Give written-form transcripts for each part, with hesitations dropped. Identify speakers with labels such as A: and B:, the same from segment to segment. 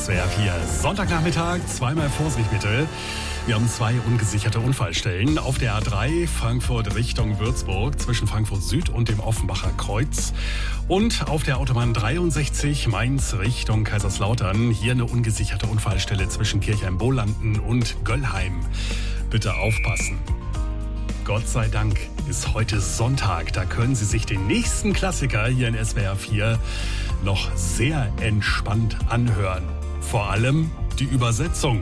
A: SWR 4. Sonntagnachmittag, zweimal Vorsicht bitte. Wir haben 2 ungesicherte Unfallstellen auf der A3 Frankfurt Richtung Würzburg zwischen Frankfurt Süd und dem Offenbacher Kreuz und auf der Autobahn 63 Mainz Richtung Kaiserslautern. Hier eine ungesicherte Unfallstelle zwischen Kirchheim-Bohlanden und Göllheim. Bitte aufpassen. Gott sei Dank ist heute Sonntag. Da können Sie sich den nächsten Klassiker hier in SWR 4 noch sehr entspannt anhören. Vor allem die Übersetzung.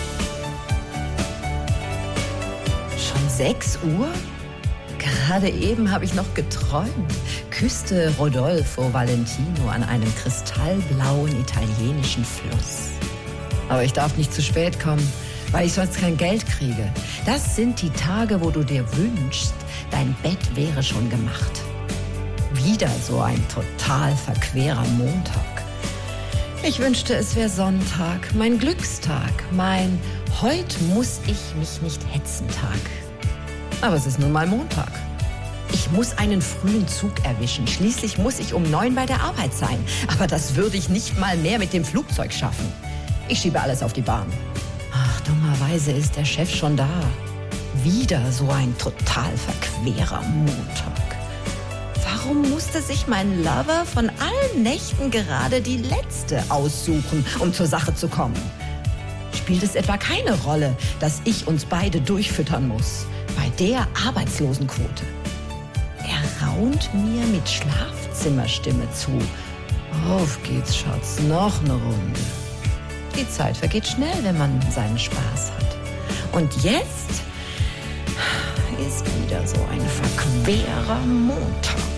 B: Schon 6 Uhr? Gerade eben habe ich noch geträumt. Küsste Rodolfo Valentino an einem kristallblauen italienischen Fluss. Aber ich darf nicht zu spät kommen, weil ich sonst kein Geld kriege. Das sind die Tage, wo du dir wünschst, dein Bett wäre schon gemacht. Wieder so ein total verquerer Montag. Ich wünschte, es wäre Sonntag, mein Glückstag, mein "Heute muss ich mich nicht hetzen" Tag. Aber es ist nun mal Montag. Ich muss einen frühen Zug erwischen. Schließlich muss ich um 9 bei der Arbeit sein. Aber das würde ich nicht mal mehr mit dem Flugzeug schaffen. Ich schiebe alles auf die Bahn. Ach, dummerweise ist der Chef schon da. Wieder so ein total verquerer Montag. Warum musste sich mein Lover von allen Nächten gerade die letzte aussuchen, um zur Sache zu kommen? Spielt es etwa keine Rolle, dass ich uns beide durchfüttern muss? Bei der Arbeitslosenquote. Er raunt mir mit Schlafzimmerstimme zu. Auf geht's, Schatz, noch eine Runde. Die Zeit vergeht schnell, wenn man seinen Spaß hat. Und jetzt ist wieder so ein verquerer Montag.